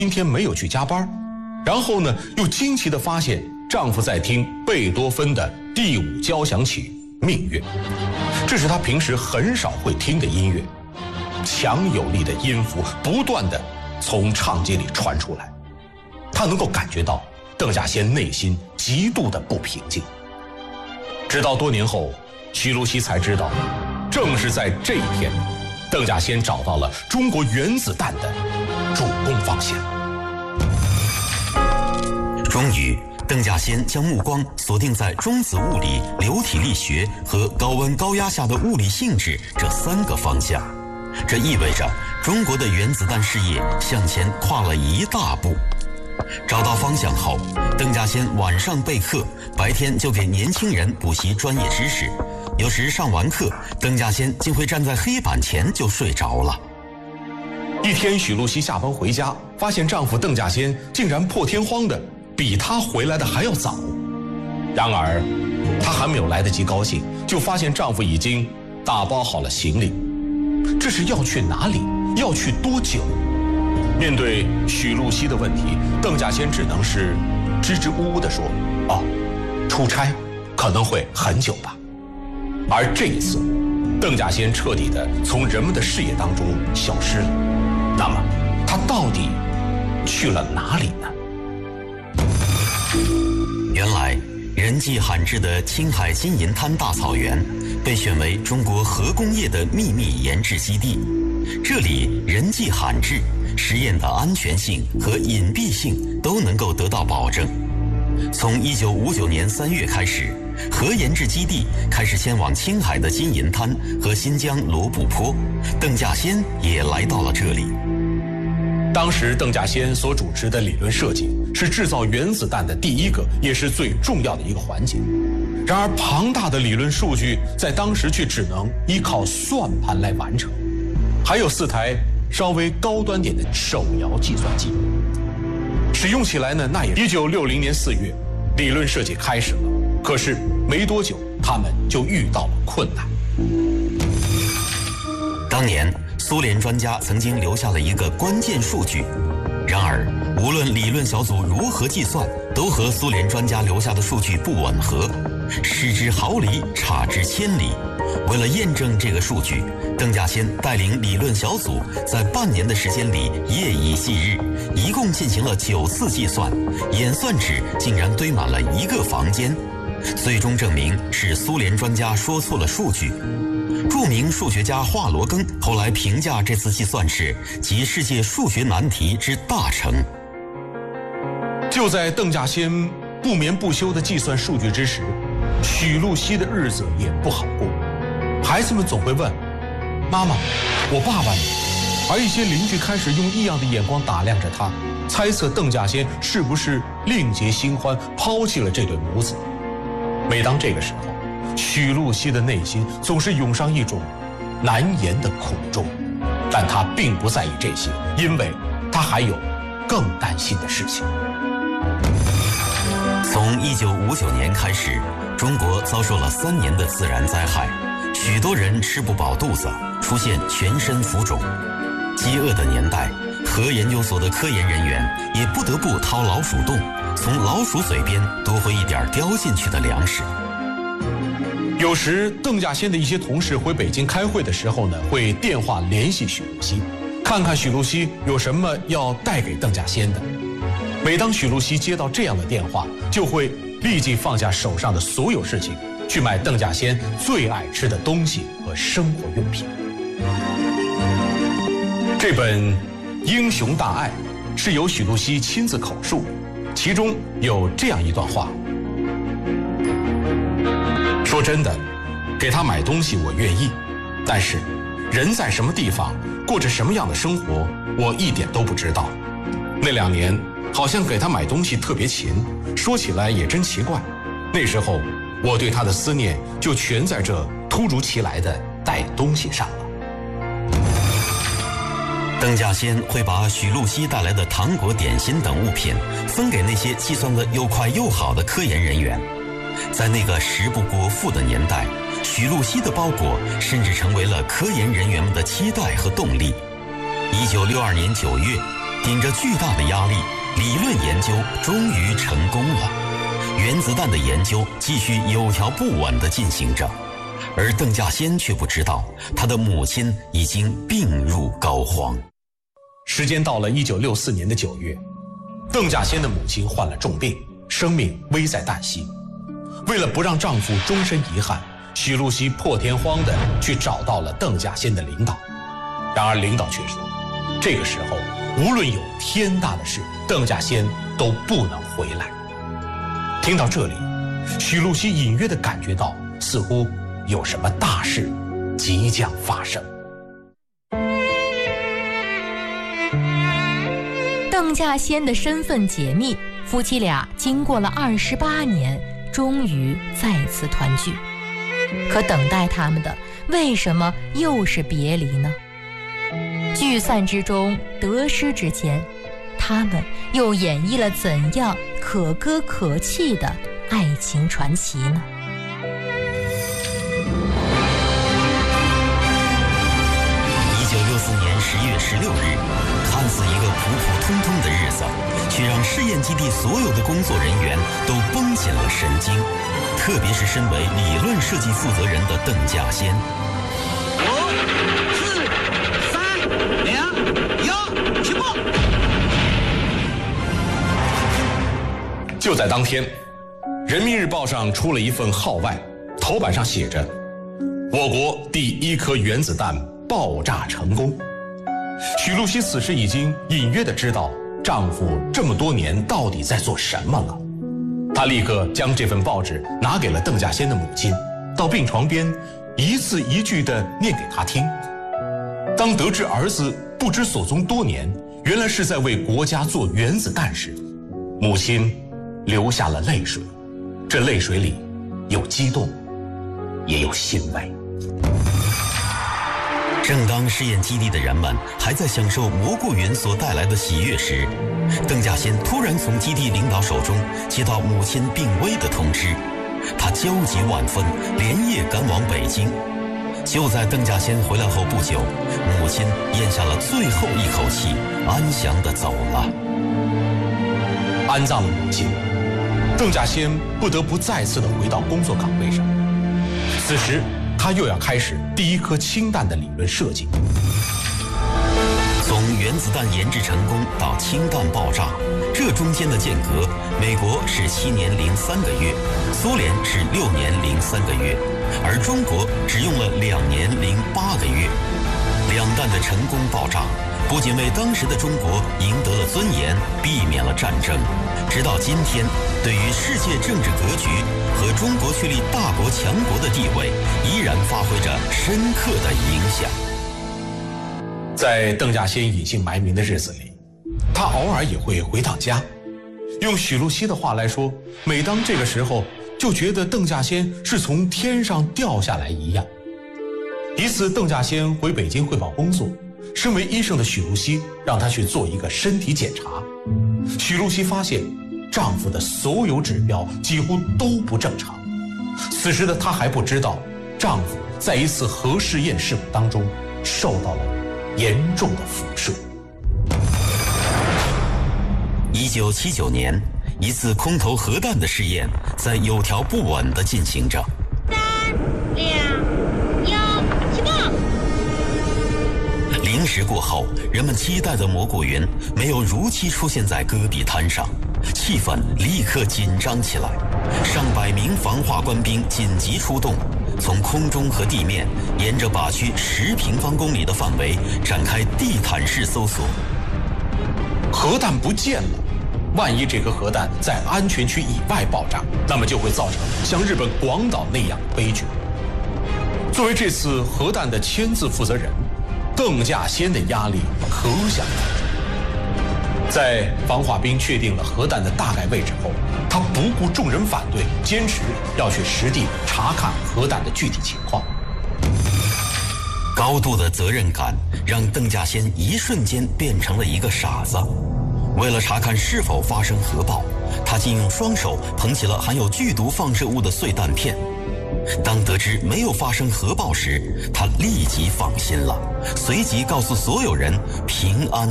今天没有去加班，然后呢，又惊奇地发现丈夫在听贝多芬的第5交响曲《命运》，这是她平时很少会听的音乐，强有力的音符不断地从唱机里传出来，她能够感觉到邓稼先内心极度的不平静。直到多年后，徐如熙才知道，正是在这一天，邓稼先找到了中国原子弹的主攻方向。 终于，邓稼先将目光锁定在中子物理、流体力学和高温高压下的物理性质这3个方向。这意味着中国的原子弹事业向前跨了一大步。找到方向后，邓稼先晚上备课，白天就给年轻人补习专业知识。有时上完课，邓稼先竟会站在黑板前就睡着了。 一天，许露西下班回家，发现丈夫邓稼先竟然破天荒的比她回来的还要早。然而，她还没有来得及高兴，就发现丈夫已经打包好了行李。这是要去哪里？要去多久？面对许露西的问题，邓稼先只能是支支吾吾地说：“哦，出差，可能会很久吧。”而这一次，邓稼先彻底地从人们的视野当中消失了。那么，他到底去了哪里呢？ 原来，人迹罕至的青海金银滩大草原被选为中国核工业的秘密研制基地。这里人迹罕至，实验的安全性和隐蔽性都能够得到保证。从1959年3月开始，核研制基地开始迁往青海的金银滩和新疆罗布泊，邓稼先也来到了这里。 当时邓稼先所主持的理论设计是制造原子弹的第一个也是最重要的一个环节。然而庞大的理论数据在当时却只能依靠算盘来完成，还有4台稍微高端点的手摇计算机。使用起来呢，那也1960年4月，理论设计开始了。可是没多久，他们就遇到了困难。 当年苏联专家曾经留下了一个关键数据，然而无论理论小组如何计算，都和苏联专家留下的数据不吻合，失之毫厘，差之千里。为了验证这个数据，邓稼先带领理论小组在半年的时间里夜以继日，一共进行了9次计算，演算纸竟然堆满了1个房间。最终证明是苏联专家说错了数据。著名数学家华罗庚后来评价这次计算是集世界数学难题之大成。 就在邓稼先不眠不休地计算数据之时，许露西的日子也不好过。孩子们总会问：“妈妈，我爸爸呢？”而一些邻居开始用异样的眼光打量着他，猜测邓稼先是不是另结新欢，抛弃了这对母子。每当这个时候，许露西的内心总是涌上一种难言的苦衷，但她并不在意这些，因为她还有更担心的事情。 从1959年开始，中国遭受了3年的自然灾害，许多人吃不饱肚子，出现全身浮肿。饥饿的年代，核研究所的科研人员也不得不掏老鼠洞，从老鼠嘴边夺回一点叼进去的粮食。 有时邓稼先的一些同事回北京开会的时候呢，会电话联系许露西，看看许露西有什么要带给邓稼先的。每当许露西接到这样的电话，就会立即放下手上的所有事情，去买邓稼先最爱吃的东西和生活用品。这本《英雄大爱》是由许露西亲自口述，其中有这样一段话：说真的，给他买东西我愿意，但是人在什么地方，过着什么样的生活，我一点都不知道。那2年好像给他买东西特别勤，说起来也真奇怪。那时候我对他的思念就全在这突如其来的带东西上了。 邓稼先会把许露西带来的糖果、点心等物品分给那些计算得又快又好的科研人员。在那个食不果腹的年代，许露西的包裹甚至成为了科研人员们的期待和动力。1962年9月， 顶着巨大的压力，理论研究终于成功了。原子弹的研究继续有条不紊地进行着，而邓稼先却不知道，他的母亲已经病入膏肓。 时间到了1964年的9月，邓稼先的母亲患了重病，生命危在旦夕。为了不让丈夫终身遗憾，许露西破天荒地去找到了邓稼先的领导。然而领导却说，这个时候无论有天大的事，邓稼先都不能回来。听到这里，许露西隐约地感觉到，似乎有什么大事即将发生。 邓稼先的身份解密，夫妻俩经过了28年，终于再次团聚。可等待他们的，为什么又是别离呢？聚散之中，得失之间，他们又演绎了怎样可歌可泣的爱情传奇呢 ？1964年10月16日，看似一个普普通通的日子，却让试验基地所有的工作人员都绷紧了神经，特别是身为理论设计负责人的邓稼先。 5、4、3、2、1，起爆！ 就在当天，人民日报上出了一份号外，头版上写着：我国第1颗原子弹爆炸成功。许露西此时已经隐约地知道丈夫这么多年到底在做什么了。她立刻将这份报纸拿给了邓稼先的母亲，到病床边一字一句地念给他听。当得知儿子不知所踪多年，原来是在为国家做原子弹时，母亲流下了泪水。这泪水里有激动，也有欣慰。 正当试验基地的人们还在享受蘑菇云所带来的喜悦时，邓稼先突然从基地领导手中接到母亲病危的通知，他焦急万分，连夜赶往北京。就在邓稼先回来后不久，母亲咽下了最后一口气，安详地走了。 安葬了母亲，邓稼先不得不再次地回到工作岗位上。此时他又要开始第1颗氢弹的理论设计。 从原子弹研制成功到氢弹爆炸，这中间的间隔，美国是7年零3个月，苏联是6年零3个月，而中国只用了2年零8个月。两弹的成功爆炸，不仅为当时的中国赢得了尊严，避免了战争，直到今天，对于世界政治格局和中国确立大国强国的地位，依然发挥着深刻的影响。 在邓稼先隐姓埋名的日子里，他偶尔也会回到家。用许露西的话来说，每当这个时候，就觉得邓稼先是从天上掉下来一样。一次，邓稼先回北京汇报工作，身为医生的许露西让他去做一个身体检查。许露西发现丈夫的所有指标几乎都不正常。此时的她还不知道，丈夫在一次核试验事故当中受到了严重的辐射。 1979年，一次空投核弹的试验在有条不紊地进行着。 3、2、1，起爆！ 0时过后，人们期待的蘑菇云没有如期出现在戈壁滩上，气氛立刻紧张起来。上百名防化官兵紧急出动，从空中和地面沿着靶区10平方公里的范围展开地毯式搜索。 核弹不见了，万一这颗核弹在安全区以外爆炸，那么就会造成像日本广岛那样的悲剧。作为这次核弹的签字负责人，邓稼先的压力可想而知。在防化兵确定了核弹的大概位置后，他不顾众人反对，坚持要去实地查看核弹的具体情况。 高度的责任感让邓稼先一瞬间变成了一个傻子。为了查看是否发生核爆，他竟用双手捧起了含有剧毒放射物的碎弹片。当得知没有发生核爆时，他立即放心了，随即告诉所有人平安